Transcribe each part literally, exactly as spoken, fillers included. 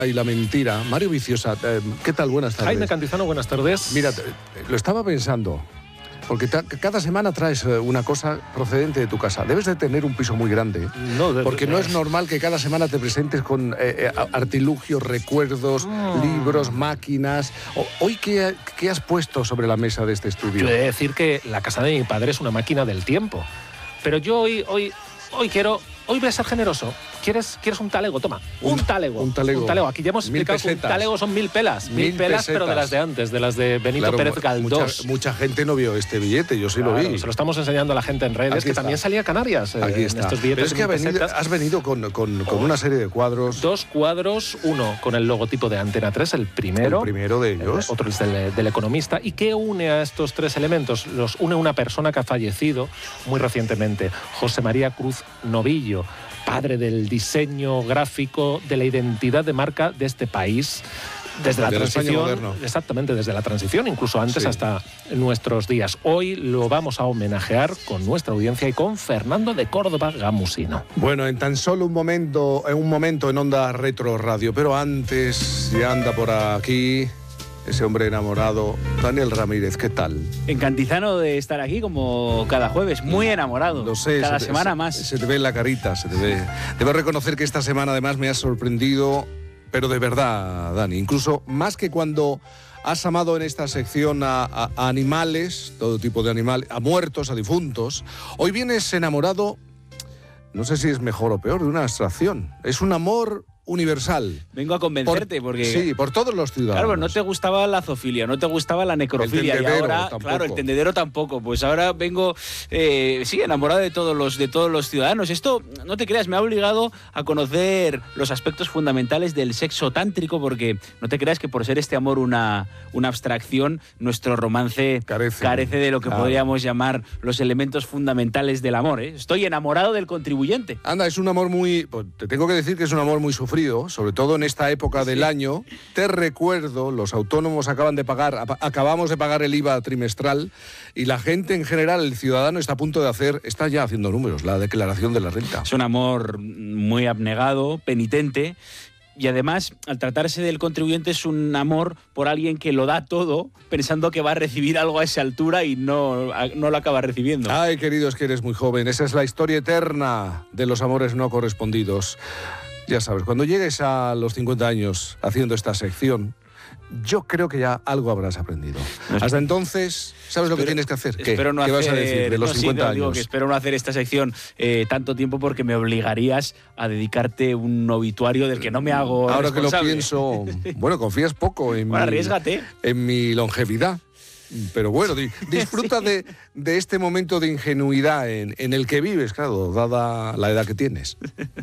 y la mentira. Mario Viciosa, eh, ¿qué tal? Buenas tardes. Jaime Cantizano, buenas tardes. Mira, lo estaba pensando, porque ta, cada semana traes una cosa procedente de tu casa. Debes de tener un piso muy grande, no, de, porque no es normal que cada semana te presentes con eh, eh, artilugios, recuerdos, mm. libros, máquinas. O, ¿Hoy qué, qué has puesto sobre la mesa de este estudio? Yo he de decir que la casa de mi padre es una máquina del tiempo, pero yo hoy, hoy, hoy quiero... Hoy voy a ser generoso. ¿Quieres, ¿Quieres un talego? Toma, un, un talego. Un talego. Un talego. Aquí ya hemos explicado que un talego son mil pelas. Mil, mil pelas, pesetas. Pero de las de antes, de las de Benito claro, Pérez Galdós. Mucha, mucha gente no vio este billete, yo sí claro, lo vi. Se lo estamos enseñando a la gente en redes, Aquí que está. También salía a Canarias. Eh, Aquí está. En estos billetes. Pero es que ha venido, has venido con, con, con una serie de cuadros. Dos cuadros, uno con el logotipo de Antena tres, el primero. El primero de ellos. El, otro es del, del Economista. ¿Y qué une a estos tres elementos? Los une una persona que ha fallecido muy recientemente, José María Cruz Novillo, padre del diseño gráfico, de la identidad de marca de este país, desde la de transición, exactamente, desde la transición, incluso antes sí. hasta nuestros días. Hoy lo vamos a homenajear con nuestra audiencia y con Fernando de Córdoba Gamusino. Bueno, en tan solo un momento, en un momento en Onda Retro Radio, pero antes ya anda por aquí ese hombre enamorado, Daniel Ramírez, ¿qué tal? Encantizano de estar aquí como cada jueves, muy enamorado. Lo sé, cada se, semana se, más. Se te ve en la carita, se te ve. Debo reconocer que esta semana además me has sorprendido, pero de verdad, Dani, incluso más que cuando has amado en esta sección a, a, a animales, todo tipo de animales, a muertos, a difuntos. Hoy vienes enamorado, no sé si es mejor o peor, de una abstracción. Es un amor universal. Vengo a convencerte por, porque... Sí, por todos los ciudadanos. Claro, no te gustaba la zoofilia, no te gustaba la necrofilia. El y ahora, tampoco. claro, el tendedero tampoco. Pues ahora vengo, eh, sí, enamorado de todos los de todos los ciudadanos. Esto, no te creas, me ha obligado a conocer los aspectos fundamentales del sexo tántrico, porque no te creas que por ser este amor una, una abstracción, nuestro romance carece, carece de lo que claro. podríamos llamar los elementos fundamentales del amor, ¿eh? Estoy enamorado del contribuyente. Anda, es un amor muy... Pues, te tengo que decir que es un amor muy sufrido, sobre todo en esta época del sí. año. Te recuerdo, los autónomos acaban de pagar, acabamos de pagar el I V A trimestral y la gente en general, el ciudadano, está a punto de hacer, está ya haciendo números, la declaración de la renta. Es un amor muy abnegado, penitente. Y además, al tratarse del contribuyente, es un amor por alguien que lo da todo pensando que va a recibir algo a esa altura y no, no lo acaba recibiendo. Ay, querido, es que eres muy joven. Esa es la historia eterna de los amores no correspondidos. Ya sabes, cuando llegues a los cincuenta años haciendo esta sección, yo creo que ya algo habrás aprendido. No, Hasta entonces, ¿sabes espero, lo que tienes que hacer? ¿Qué, espero no ¿Qué hacer, vas a decir de los no, cincuenta sí, años? Digo que espero no hacer esta sección eh, tanto tiempo porque me obligarías a dedicarte un obituario del que no me hago Ahora responsable. Que lo pienso, bueno, confías poco en, bueno, mi, arriésgate. en mi longevidad. Pero bueno, di, disfruta sí. de, de este momento de ingenuidad en, en el que vives, claro, dada la edad que tienes.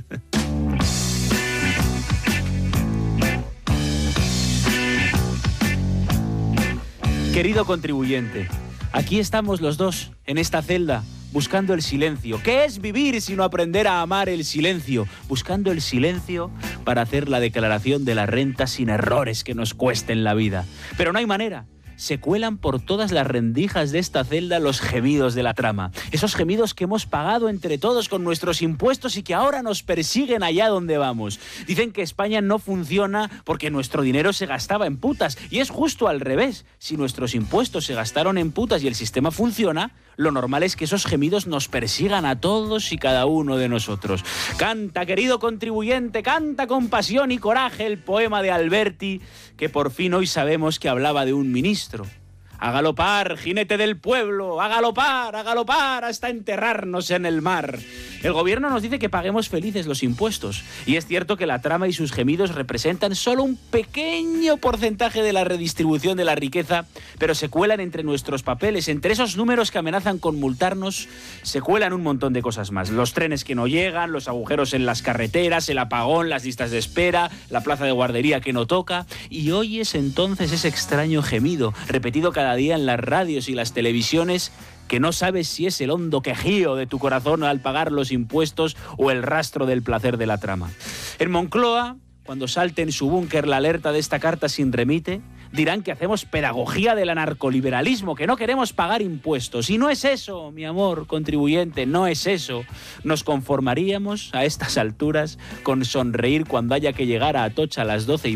Querido contribuyente, aquí estamos los dos, en esta celda, buscando el silencio. ¿Qué es vivir sino aprender a amar el silencio? Buscando el silencio para hacer la declaración de la renta sin errores que nos cuesten la vida. Pero no hay manera. Se cuelan por todas las rendijas de esta celda los gemidos de la trama. Esos gemidos que hemos pagado entre todos con nuestros impuestos y que ahora nos persiguen allá donde vamos. Dicen que España no funciona porque nuestro dinero se gastaba en putas. Y es justo al revés. Si nuestros impuestos se gastaron en putas y el sistema funciona, lo normal es que esos gemidos nos persigan a todos y cada uno de nosotros. Canta, querido contribuyente, canta con pasión y coraje el poema de Alberti, que por fin hoy sabemos que hablaba de un ministro. A galopar, jinete del pueblo, a galopar, a galopar, hasta enterrarnos en el mar. El gobierno nos dice que paguemos felices los impuestos. Y es cierto que la trama y sus gemidos representan solo un pequeño porcentaje de la redistribución de la riqueza, pero se cuelan entre nuestros papeles. Entre esos números que amenazan con multarnos, se cuelan un montón de cosas más. Los trenes que no llegan, los agujeros en las carreteras, el apagón, las listas de espera, la plaza de guardería que no toca. Y oyes entonces ese extraño gemido, repetido cada día en las radios y las televisiones, que no sabes si es el hondo quejío de tu corazón al pagar los impuestos o el rastro del placer de la trama. En Moncloa, cuando salte en su búnker la alerta de esta carta sin remite, dirán que hacemos pedagogía del anarcoliberalismo, que no queremos pagar impuestos. Y no es eso, mi amor contribuyente, no es eso. Nos conformaríamos a estas alturas con sonreír cuando haya que llegar a Atocha a las doce y